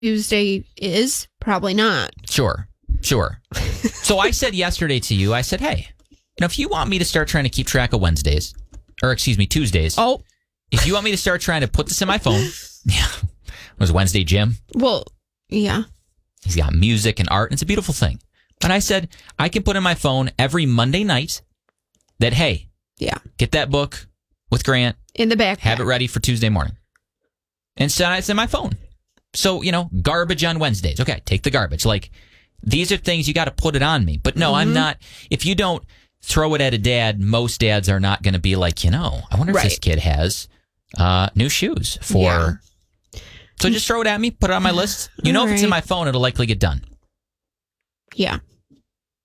Tuesday is? Probably not. Sure. So I said yesterday to you, I said, hey, if you want me to start trying to keep track of Tuesdays. Oh. If you want me to start trying to put this in my phone. Yeah. It was Wednesday, Jim. Well, yeah. He's got music and art, and it's a beautiful thing. And I said, I can put in my phone every Monday night that, hey, get that book with Grant. In the backpack. Have it ready for Tuesday morning. And so it's in my phone. So, garbage on Wednesdays. Okay, take the garbage. Like, these are things you got to put it on me. But no, I'm not. If you don't throw it at a dad, most dads are not going to be like, I wonder if this kid has new shoes for. Yeah. So just throw it at me, put it on my list. If it's in my phone, it'll likely get done. Yeah.